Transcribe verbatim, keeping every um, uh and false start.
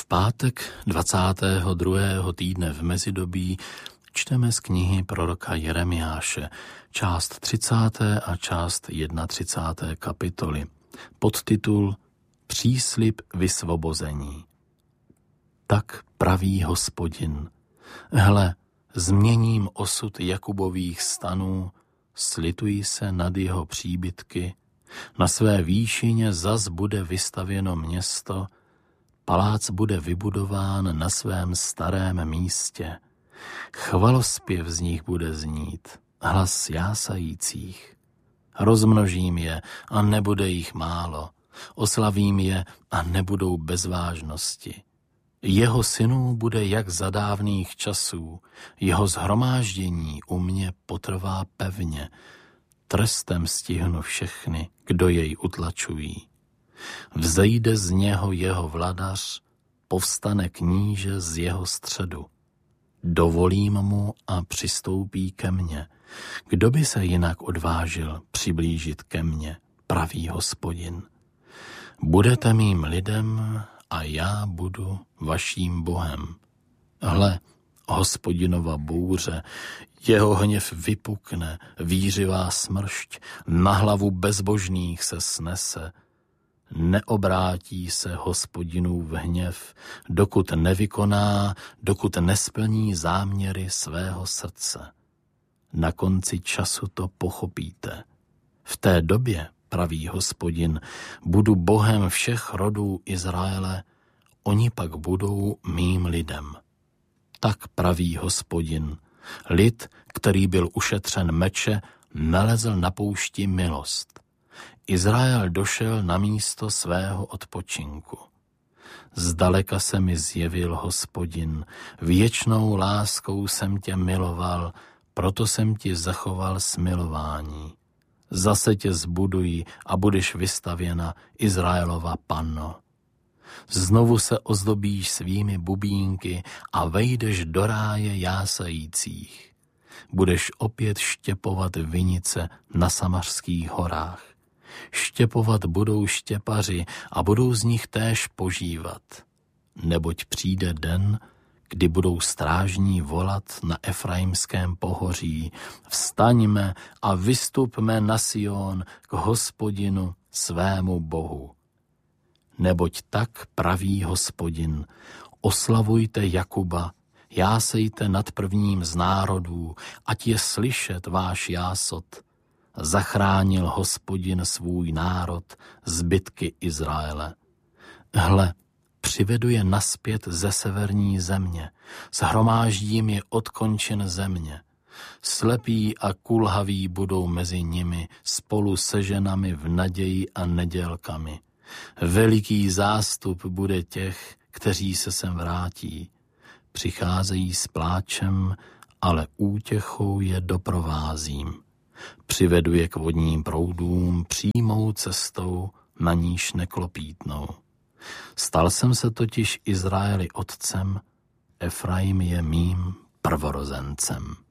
V pátek dvacátého druhého týdne v mezidobí čteme z knihy proroka Jeremiáše, část třicáté a část třicáté první kapitoly, podtitul Příslib vysvobození. Tak praví Hospodin, hle, změním osud Jakubových stanů, slituji se nad jeho příbytky, na své výšině zas bude vystavěno město, palác bude vybudován na svém starém místě, chvalospěv z nich bude znít, hlas jásajících. Rozmnožím je a nebude jich málo, oslavím je a nebudou bez vážnosti. Jeho synů bude jak za dávných časů, jeho shromáždění u mě potrvá pevně, trestem stihnu všechny, kdo jej utlačují. Vzejde z něho jeho vladař, povstane kníže z jeho středu. Dovolím mu a přistoupí ke mně. Kdo by se jinak odvážil přiblížit ke mně, praví Hospodin. Budete mým lidem a já budu vaším Bohem. Hle, Hospodinova bouře, jeho hněv vypukne, vířivá smršť, na hlavu bezbožných se snese. Neobrátí se Hospodinův hněv, dokud nevykoná, dokud nesplní záměry svého srdce. Na konci času to pochopíte. V té době, praví Hospodin, budu Bohem všech rodů Izraele, oni pak budou mým lidem. Tak praví Hospodin, lid, který byl ušetřen meče, nalezl na poušti milost. Izrael došel na místo svého odpočinku. Zdaleka se mi zjevil Hospodin, věčnou láskou jsem tě miloval, proto jsem ti zachoval smilování. Zase tě zbuduji a budeš vystavěna, Izraelova panno. Znovu se ozdobíš svými bubínky a vejdeš do ráje jásajících. Budeš opět štěpovat vinice na Samařských horách. Štěpovat budou štěpaři a budou z nich též požívat. Neboť přijde den, kdy budou strážní volat na Efraimském pohoří. Vstaňme a vystupme na Sion k Hospodinu svému Bohu. Neboť tak praví Hospodin, oslavujte Jakuba, jásejte nad prvním z národů, ať je slyšet váš jásot. Zachránil Hospodin svůj národ, zbytky Izraele. Hle, přivedu je naspět ze severní země, shromáždím je od končin země. Slepí a kulhaví budou mezi nimi, spolu se ženami v naději a nedělkami. Veliký zástup bude těch, kteří se sem vrátí. Přicházejí s pláčem, ale útěchou je doprovázím. Přivedu je k vodním proudům přímou cestou, na níž neklopítnou. Stal jsem se totiž Izraeli otcem, Efraim je mým prvorozencem.